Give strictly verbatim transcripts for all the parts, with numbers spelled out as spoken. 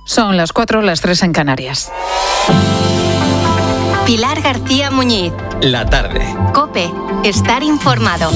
Son las cuatro, las tres en Canarias. Pilar García Muñiz. La tarde. COPE. Estar informado.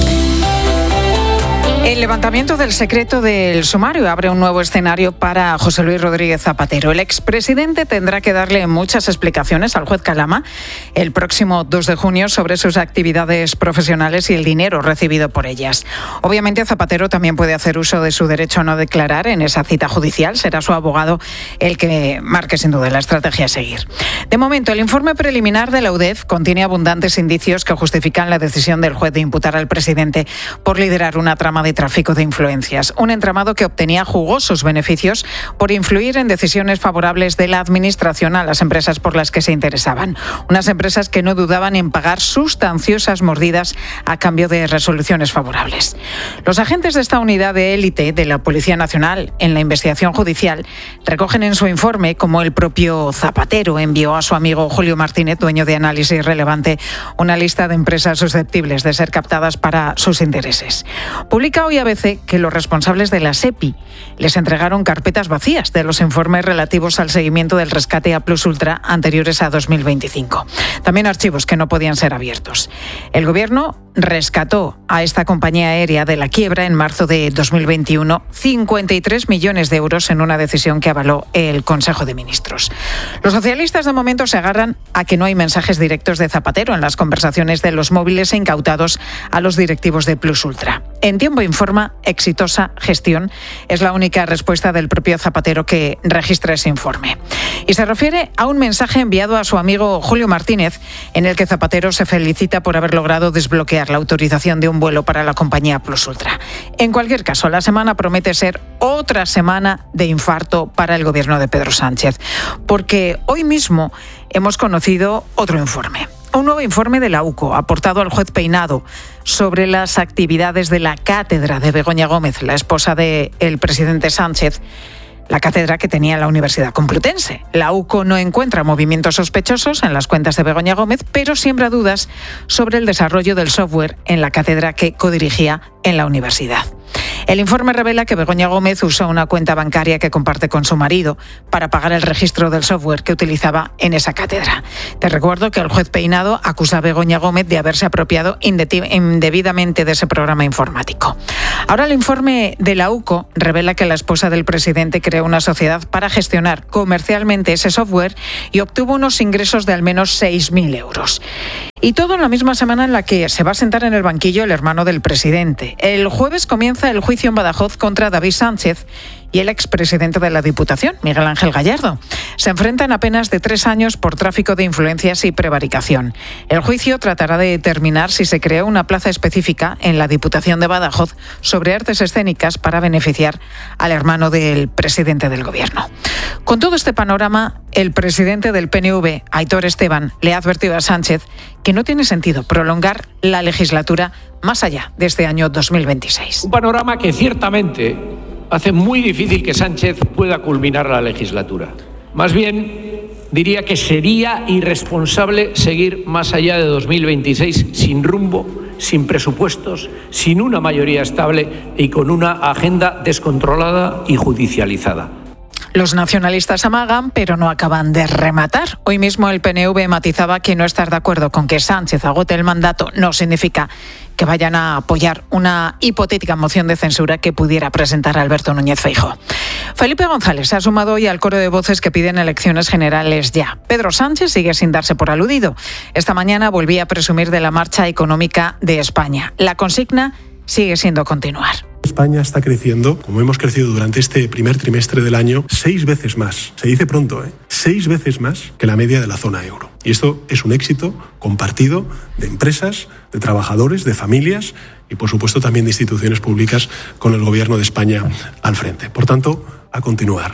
El levantamiento del secreto del sumario abre un nuevo escenario para José Luis Rodríguez Zapatero. El expresidente tendrá que darle muchas explicaciones al juez Calama el próximo dos de junio sobre sus actividades profesionales y el dinero recibido por ellas. Obviamente Zapatero también puede hacer uso de su derecho a no declarar en esa cita judicial. Será su abogado el que marque sin duda la estrategia a seguir. De momento, el informe preliminar de la U D E F contiene abundantes indicios que justifican la decisión del juez de imputar al presidente por liderar una trama de tráfico de influencias, un entramado que obtenía jugosos beneficios por influir en decisiones favorables de la administración a las empresas por las que se interesaban, unas empresas que no dudaban en pagar sustanciosas mordidas a cambio de resoluciones favorables. Los agentes de esta unidad de élite de la Policía Nacional en la investigación judicial recogen en su informe cómo el propio Zapatero envió a su amigo Julio Martínez, dueño de Análisis Relevante, una lista de empresas susceptibles de ser captadas para sus intereses. Publica hoy A B C que los responsables de la SEPI les entregaron carpetas vacías de los informes relativos al seguimiento del rescate a Plus Ultra anteriores a dos mil veinticinco. También archivos que no podían ser abiertos. El Gobierno rescató a esta compañía aérea de la quiebra en marzo de dos mil veintiuno cincuenta y tres millones de euros en una decisión que avaló el Consejo de Ministros. Los socialistas de momento se agarran a que no hay mensajes directos de Zapatero en las conversaciones de los móviles incautados a los directivos de Plus Ultra. En Tiempo informa, exitosa gestión es la única respuesta del propio Zapatero que registra ese informe. Y se refiere a un mensaje enviado a su amigo Julio Martínez en el que Zapatero se felicita por haber logrado desbloquear la autorización de un vuelo para la compañía Plus Ultra. En cualquier caso, la semana promete ser otra semana de infarto para el gobierno de Pedro Sánchez, porque hoy mismo hemos conocido otro informe. Un nuevo informe de la U C O, aportado al juez Peinado, sobre las actividades de la cátedra de Begoña Gómez, la esposa del presidente Sánchez, la cátedra que tenía la Universidad Complutense. La U C O no encuentra movimientos sospechosos en las cuentas de Begoña Gómez, pero siembra dudas sobre el desarrollo del software en la cátedra que codirigía en la universidad. El informe revela que Begoña Gómez usó una cuenta bancaria que comparte con su marido para pagar el registro del software que utilizaba en esa cátedra. Te recuerdo que el juez Peinado acusa a Begoña Gómez de haberse apropiado indebidamente de ese programa informático. Ahora el informe de la U C O revela que la esposa del presidente creó una sociedad para gestionar comercialmente ese software y obtuvo unos ingresos de al menos seis mil euros. Y todo en la misma semana en la que se va a sentar en el banquillo el hermano del presidente. El jueves comienza el juicio en Badajoz contra David Sánchez y el expresidente de la Diputación, Miguel Ángel Gallardo. Se enfrentan a penas de tres años por tráfico de influencias y prevaricación. El juicio tratará de determinar si se creó una plaza específica en la Diputación de Badajoz sobre artes escénicas para beneficiar al hermano del presidente del Gobierno. Con todo este panorama, el presidente del P N V, Aitor Esteban, le ha advertido a Sánchez que no tiene sentido prolongar la legislatura más allá de este año dos mil veintiséis. Un panorama que ciertamente hace muy difícil que Sánchez pueda culminar la legislatura. Más bien, diría que sería irresponsable seguir más allá de dos mil veintiséis sin rumbo, sin presupuestos, sin una mayoría estable y con una agenda descontrolada y judicializada. Los nacionalistas amagan, pero no acaban de rematar. Hoy mismo el P N V matizaba que no estar de acuerdo con que Sánchez agote el mandato no significa que vayan a apoyar una hipotética moción de censura que pudiera presentar Alberto Núñez Feijóo. Felipe González se ha sumado hoy al coro de voces que piden elecciones generales ya. Pedro Sánchez sigue sin darse por aludido. Esta mañana volvía a presumir de la marcha económica de España. La consigna sigue siendo continuar. España está creciendo, como hemos crecido durante este primer trimestre del año, seis veces más. Se dice pronto, ¿eh? Seis veces más que la media de la zona euro. Y esto es un éxito compartido de empresas, de trabajadores, de familias y, por supuesto, también de instituciones públicas con el Gobierno de España al frente. Por tanto, a continuar.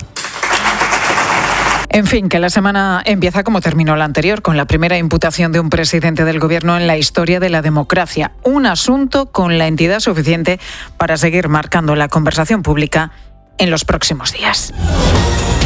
En fin, que la semana empieza como terminó la anterior, con la primera imputación de un presidente del Gobierno en la historia de la democracia. Un asunto con la entidad suficiente para seguir marcando la conversación pública en los próximos días.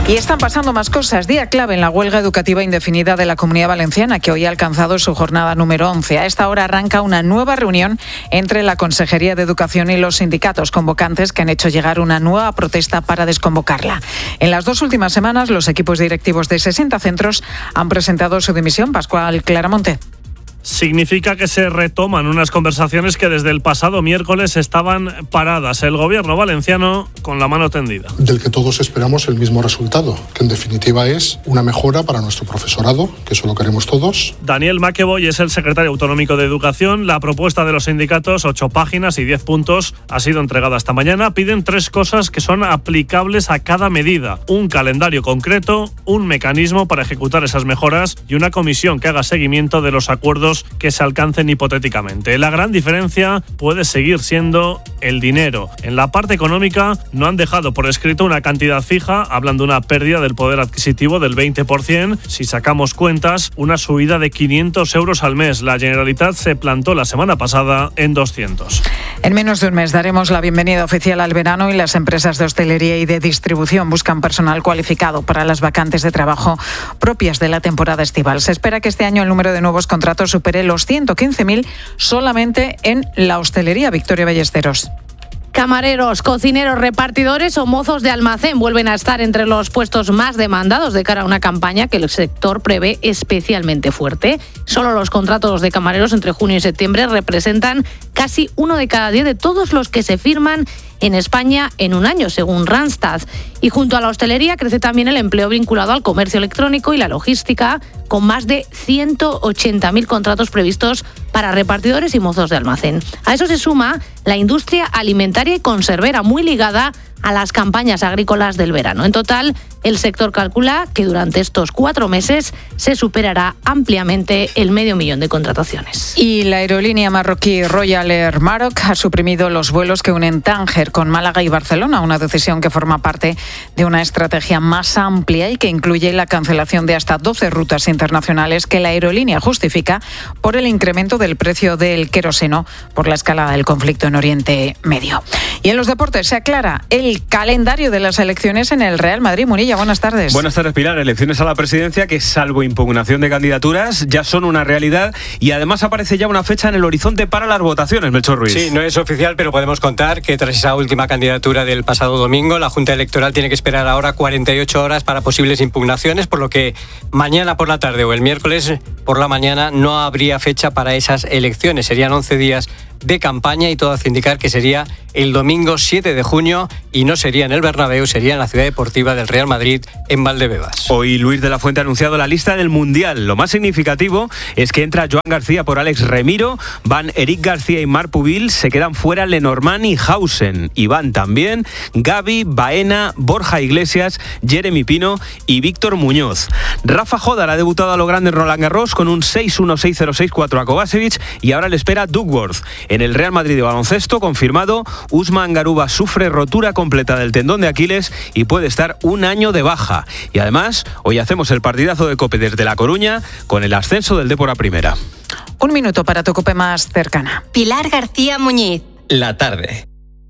Y están pasando más cosas. Día clave en la huelga educativa indefinida de la Comunidad Valenciana, que hoy ha alcanzado su jornada número once. A esta hora arranca una nueva reunión entre la Consejería de Educación y los sindicatos convocantes, que han hecho llegar una nueva protesta para desconvocarla. En las dos últimas semanas, los equipos directivos de sesenta centros han presentado su dimisión. Pascual Claramonte. Significa que se retoman unas conversaciones que desde el pasado miércoles estaban paradas. El gobierno valenciano con la mano tendida. Del que todos esperamos el mismo resultado, que en definitiva es una mejora para nuestro profesorado, que eso lo queremos todos. Daniel Maqueboy es el secretario autonómico de Educación. La propuesta de los sindicatos, ocho páginas y diez puntos, ha sido entregada esta mañana. Piden tres cosas que son aplicables a cada medida: un calendario concreto, un mecanismo para ejecutar esas mejoras y una comisión que haga seguimiento de los acuerdos que se alcancen hipotéticamente. La gran diferencia puede seguir siendo el dinero. En la parte económica no han dejado por escrito una cantidad fija, hablan de una pérdida del poder adquisitivo del veinte por ciento. Si sacamos cuentas, una subida de quinientos euros al mes. La Generalitat se plantó la semana pasada en doscientos. En menos de un mes daremos la bienvenida oficial al verano y las empresas de hostelería y de distribución buscan personal cualificado para las vacantes de trabajo propias de la temporada estival. Se espera que este año el número de nuevos contratos supere los ciento quince mil solamente en la hostelería. Victoria Ballesteros. Camareros, cocineros, repartidores o mozos de almacén vuelven a estar entre los puestos más demandados de cara a una campaña que el sector prevé especialmente fuerte. Solo los contratos de camareros entre junio y septiembre representan casi uno de cada diez de todos los que se firman en España en un año, según Randstad. Y junto a la hostelería crece también el empleo vinculado al comercio electrónico y la logística, con más de ciento ochenta mil contratos previstos para repartidores y mozos de almacén. A eso se suma la industria alimentaria y conservera, muy ligada a las campañas agrícolas del verano. En total, el sector calcula que durante estos cuatro meses se superará ampliamente el medio millón de contrataciones. Y la aerolínea marroquí Royal Air Maroc ha suprimido los vuelos que unen Tánger con Málaga y Barcelona, una decisión que forma parte de una estrategia más amplia y que incluye la cancelación de hasta doce rutas internacionales que la aerolínea justifica por el incremento del precio del queroseno por la escalada del conflicto en Oriente Medio. Y en los deportes se aclara el calendario de las elecciones en el Real Madrid. Munilla, buenas tardes. Buenas tardes, Pilar. Elecciones a la presidencia que, salvo impugnación de candidaturas, ya son una realidad y además aparece ya una fecha en el horizonte para las votaciones, Melchor Ruiz. Sí, no es oficial, pero podemos contar que tras esa última candidatura del pasado domingo, la Junta Electoral tiene que esperar ahora cuarenta y ocho horas para posibles impugnaciones, por lo que mañana por la tarde o el miércoles por la mañana no habría fecha para esas elecciones. Serían once días de campaña y todo hace indicar que sería el domingo siete de junio y no sería en el Bernabéu, sería en la ciudad deportiva del Real Madrid en Valdebebas. Hoy Luis de la Fuente ha anunciado la lista del Mundial. Lo más significativo es que entra Joan García por Alex Remiro, van Eric García y Marc Pubil, se quedan fuera Lenormand y Hausen, y van también Gavi, Baena, Borja Iglesias, Jeremy Pino y Víctor Muñoz. Rafa Jodar ha debutado a lo grande en Roland Garros con un seis uno seis cero seis cuatro a Kovacevic y ahora le espera Duckworth. En el Real Madrid de baloncesto, confirmado, Usman Garuba sufre rotura completa del tendón de Aquiles y puede estar un año de baja. Y además, hoy hacemos el partidazo de COPE desde La Coruña con el ascenso del Depor a Primera. Un minuto para tu COPE más cercana. Pilar García Muñiz. La tarde.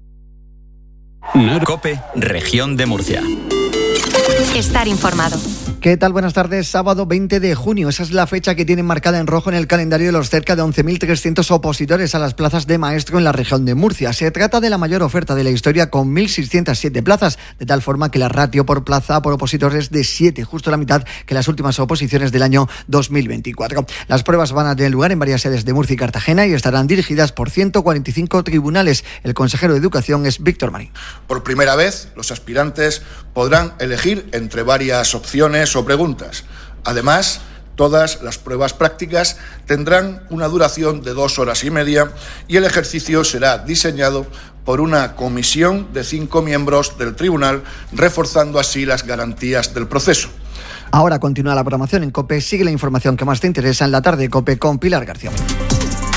COPE, Región de Murcia. Estar informado. ¿Qué tal? Buenas tardes. Sábado veinte de junio. Esa es la fecha que tienen marcada en rojo en el calendario de los cerca de once mil trescientos opositores a las plazas de maestro en la región de Murcia. Se trata de la mayor oferta de la historia con mil seiscientas siete plazas, de tal forma que la ratio por plaza por opositor es de siete, justo la mitad que las últimas oposiciones del año dos mil veinticuatro. Las pruebas van a tener lugar en varias sedes de Murcia y Cartagena y estarán dirigidas por ciento cuarenta y cinco tribunales. El consejero de Educación es Víctor Marín. Por primera vez, los aspirantes podrán elegir entre varias opciones o preguntas. Además, todas las pruebas prácticas tendrán una duración de dos horas y media y el ejercicio será diseñado por una comisión de cinco miembros del tribunal, reforzando así las garantías del proceso. Ahora continúa la programación en COPE. Sigue la información que más te interesa en la tarde de COPE con Pilar García.